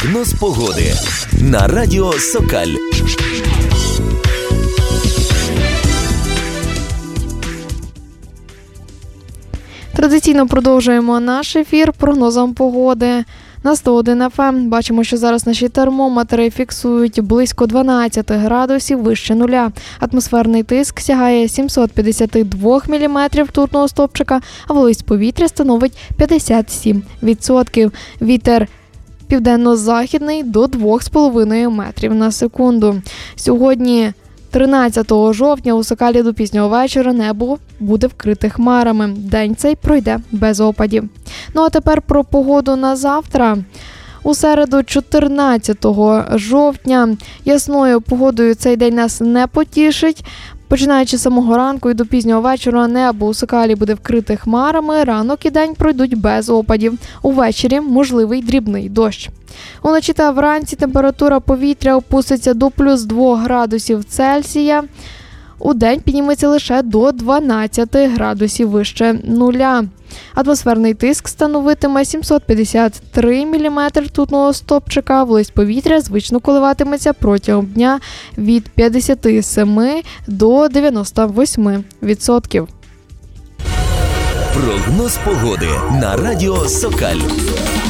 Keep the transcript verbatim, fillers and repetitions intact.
Прогноз погоди на радіо Сокаль. Традиційно продовжуємо наш ефір прогнозом погоди. На сто один еф ем бачимо, що зараз наші термометри фіксують близько дванадцять градусів вище нуля. Атмосферний тиск сягає сімсот п'ятдесят два міліметрів ртутного стовпчика, а вологість повітря становить п'ятдесят сім відсотків. Вітер південно-західний до двох з половиною метрів на секунду. Сьогодні, тринадцятого жовтня, у Сокалі до пізнього вечора небо буде вкрите хмарами. День цей пройде без опадів. Ну а тепер про погоду на завтра. У середу, чотирнадцятого жовтня, ясною погодою цей день нас не потішить. Починаючи з самого ранку і до пізнього вечора небо у Сокалі буде вкрите хмарами, ранок і день пройдуть без опадів. Увечері можливий дрібний дощ. Уночі та вранці температура повітря опуститься до плюс два градусів Цельсія. У день підніметься лише до дванадцяти градусів вище нуля. Атмосферний тиск становитиме сімсот п'ятдесят три міліметри ртутного стовпчика, вологість повітря звично коливатиметься протягом дня від п'ятдесят сім до дев'яноста восьми відсотків. Прогноз погоди на радіо Сокаль.